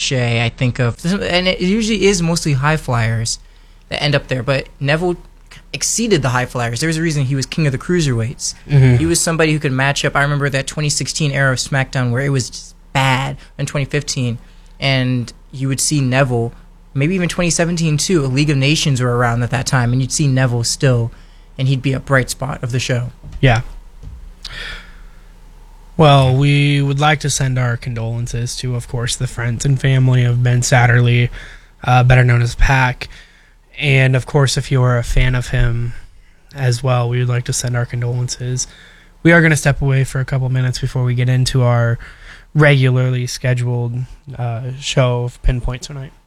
cliche, I think of, and it usually is mostly high flyers that end up there, but Neville exceeded the high flyers. There's a reason he was king of the cruiserweights. He was somebody who could match up. I remember that 2016 era of SmackDown where it was just bad in 2015, and you would see Neville, maybe even 2017 too, a League of Nations were around at that time, and you'd see Neville still, and he'd be a bright spot of the show. Yeah. Well, we would like to send our condolences to, of course, the friends and family of Ben Satterley, better known as Pac. And, of course, if you are a fan of him as well, we would like to send our condolences. We are going to step away for a couple minutes before we get into our regularly scheduled show of Pinpoint tonight.